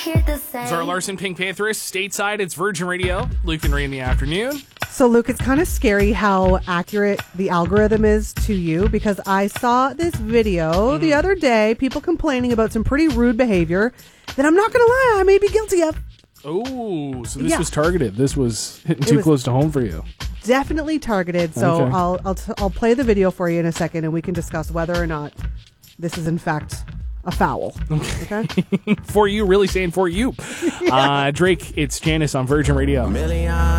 Zara Larson, Pink Pantheress, stateside. It's Virgin Radio. Luke and Ray in the afternoon. So, Luke, it's kind of scary how accurate the algorithm is to you, because I saw this video the other day, people complaining about some pretty rude behavior that I'm not going to lie, I may be guilty of. Oh, so this was targeted. This was hitting too close to home for you. Definitely targeted. So Okay. I'll play the video for you in a second, and we can discuss whether or not this is in fact a foul. Okay. For you, really saying for you. Drake, it's Janice on Virgin Radio.